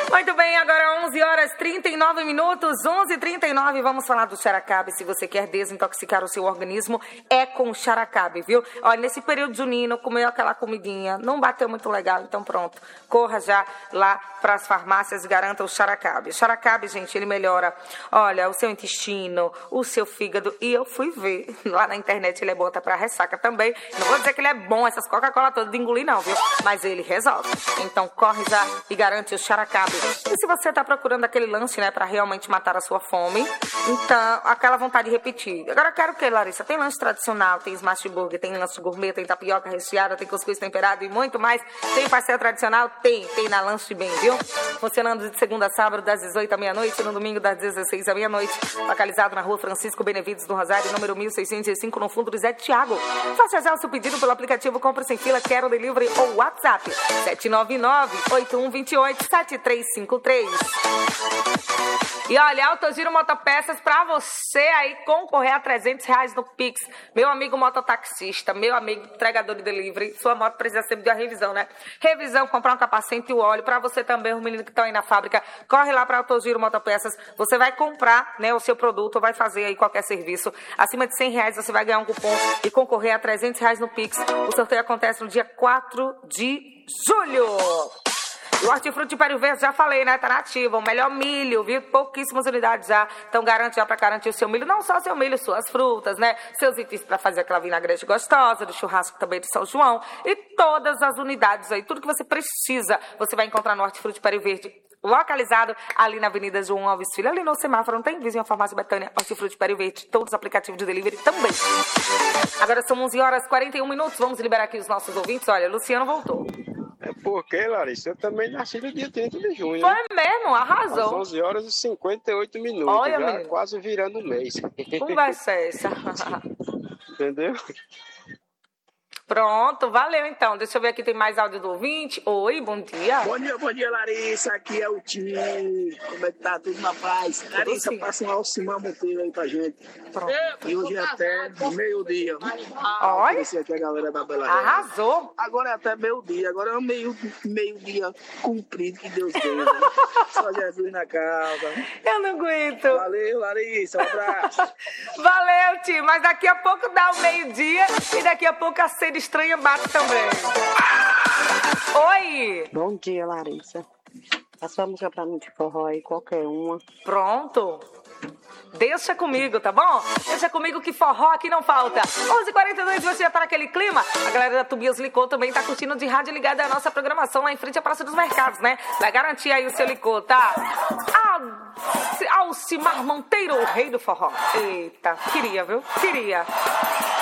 Muito bem, agora 11 horas 39 minutos, 11h39, vamos falar do Xaracabe. Se você quer desintoxicar o seu organismo, é com o Xaracabe, viu? Olha, nesse período junino, comeu aquela comidinha, não bateu muito legal, então pronto. Corra já lá para as farmácias e garanta o Xaracabe. O Xaracabe, gente, ele melhora, olha, o seu intestino, o seu fígado, e eu fui ver lá na internet, ele é bom até para ressaca também. Não vou dizer que ele é bom, essas Coca-Cola todas de engolir não, viu? Mas ele resolve. Então corre já e garante o Xaracabe. E se você tá procurando aquele lanche, né, para realmente matar a sua fome, então, aquela vontade de repetir. Agora, eu quero o que, Larissa? Tem lanche tradicional, tem smash burger, tem lanche gourmet, tem tapioca recheada, tem cuscuz temperado e muito mais. Tem pastel tradicional? Tem na Lanche Bem, viu? Funcionando de segunda a sábado, das 18 à meia-noite, no domingo, das 16 à meia-noite. Localizado na rua Francisco Benevides do Rosário, número 1605, no fundo do Zé Tiago. Faça já o seu pedido pelo aplicativo Compre Sem Fila, Quero Delivery ou WhatsApp 799-8128-7353. E olha, Autogiro Motopeças pra você aí concorrer a R$300 no Pix. Meu amigo mototaxista, meu amigo entregador de delivery, sua moto precisa sempre de uma revisão, né? Revisão, comprar um capacete e o óleo. Pra você também, os meninos que estão aí na fábrica, corre lá pra Autogiro Motopeças. Você vai comprar, né, o seu produto, vai fazer aí qualquer serviço. Acima de R$100 você vai ganhar um cupom e concorrer a R$300 no Pix. O sorteio acontece no dia 4 de julho. O Hortifruti Império Verde, já falei, né? Tá na ativa. O melhor milho, viu? Pouquíssimas unidades já. Então garante já pra garantir o seu milho. Não só o seu milho, suas frutas, né? Seus itens pra fazer aquela vinagrete gostosa, do churrasco também de São João. E todas as unidades aí. Tudo que você precisa, você vai encontrar no Hortifruti Império Verde. Localizado ali na Avenida João Alves Filho. Ali no semáforo, não tem vizinho, a Farmácia Betânia, Hortifruti Império Verde. Todos os aplicativos de delivery também. Agora são 11 horas 41 minutos. Vamos liberar aqui os nossos ouvintes. Olha, Luciano voltou. É porque, Larissa, eu também nasci no dia 30 de junho. Foi mesmo, arrasou. Às 11 horas e 58 minutos. Olha, já menino. quase virando o mês. Como vai ser essa? Entendeu? Pronto, valeu então. Deixa eu ver aqui, tem mais áudio do ouvinte. Oi, bom dia. Bom dia, Larissa. Aqui é o time. Como é que tá? Tudo na paz? Larissa, passa um Alcimar Monteiro aí pra gente. Pronto. E hoje é até meio-dia. Olha. Esse aqui é a galera da Bela. Arrasou. Agora é até meio-dia. Agora é um meio-dia cumprido que Deus deu. Né? Só Jesus na causa. Eu não aguento. Valeu, Larissa. Um abraço. Valeu, tio. Mas daqui a pouco dá o meio-dia e daqui a pouco a sede estranha bate também. Oi. Bom dia, Larissa. Passa a música pra mim de forró aí, qualquer uma. Pronto. Deixa comigo, tá bom? Deixa comigo que forró aqui não falta. 11h42, você já tá naquele clima? A galera da Tubias Licor também tá curtindo de rádio ligada à nossa programação lá em frente à Praça dos Mercados, né? Vai garantir aí o seu licor, tá? Alcimar Monteiro, o rei do forró. Eita, queria, viu? Queria.